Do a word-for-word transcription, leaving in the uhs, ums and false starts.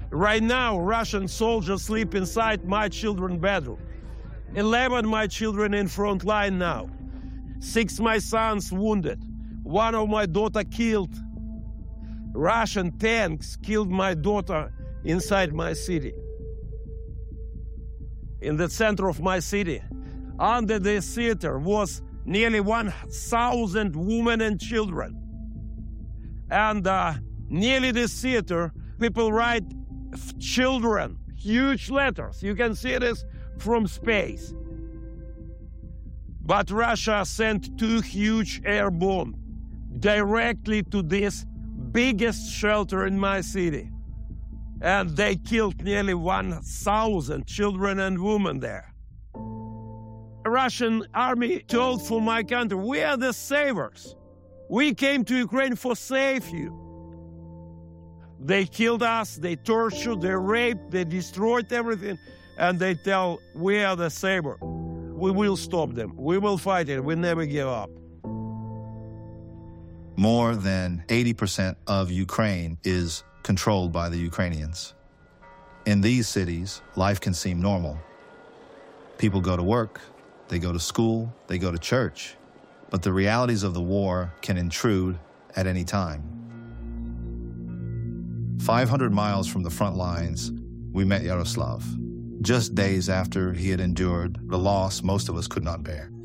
Right now, Russian soldiers sleep inside my children's bedroom. Eleven my children in front line now. Six my sons wounded. One of my daughter killed. Russian tanks killed my daughter inside my city. In the center of my city, under the theater was nearly one thousand women and children. And uh, nearly this theater, people write children, huge letters. You can see this from space. But Russia sent two huge airborne directly to this biggest shelter in my city. And they killed nearly one thousand children and women there. The Russian army told for my country, we are the savers. We came to Ukraine for save you. They killed us, they tortured, they raped, they destroyed everything, and they tell, we are the saver. We will stop them. We will fight it. We never give up. More than eighty percent of Ukraine is controlled by the Ukrainians. In these cities, life can seem normal. People go to work, they go to school, they go to church, but the realities of the war can intrude at any time. five hundred miles from the front lines, we met Yaroslav, just days after he had endured the loss most of us could not bear.